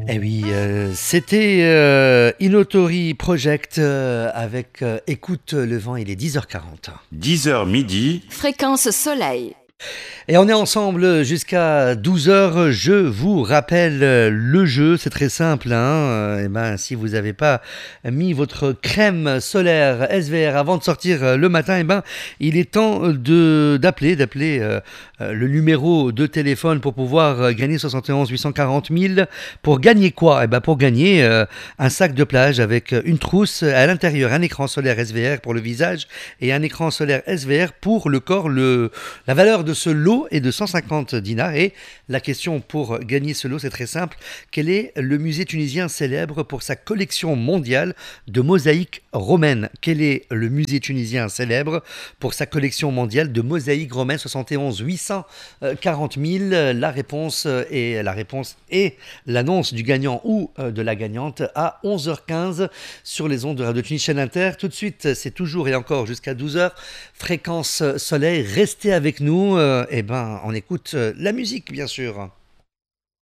Eh oui, c'était Inotori Project avec Écoute le vent, il est 10h40. 10h midi. Fréquence soleil. Et on est ensemble jusqu'à 12h. Je vous rappelle le jeu, c'est très simple. Si vous n'avez pas mis votre crème solaire SVR avant de sortir le matin, il est temps d'appeler le numéro de téléphone pour pouvoir gagner 71 840 000. Pour gagner quoi? Pour gagner un sac de plage avec une trousse à l'intérieur, un écran solaire SVR pour le visage et un écran solaire SVR pour le corps. La valeur de ce lot est de 150 dinars et la question pour gagner ce lot, c'est très simple. Quel est le musée tunisien célèbre pour sa collection mondiale de mosaïques romaines? Quel est le musée tunisien célèbre pour sa collection mondiale de mosaïques romaines? 71 840 000. La réponse est l'annonce du gagnant ou de la gagnante à 11h15 sur les ondes de Radio Tunis Chaîne Inter. Tout de suite, c'est toujours et encore jusqu'à 12h. Fréquence soleil, restez avec nous. On écoute la musique, bien sûr.